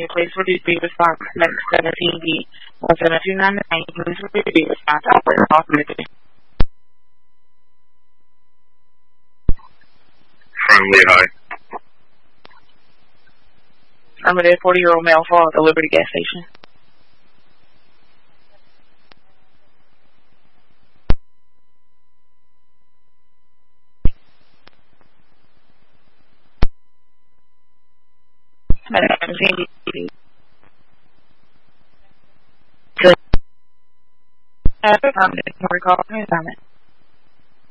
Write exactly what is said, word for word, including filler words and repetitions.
your place will be response seventeen B. one seven two nine nine, please will be response operator authorization. From Lehigh. I'm a forty-year-old male fall at the Liberty gas station. Good. Uh, I'm going to recall. Comment.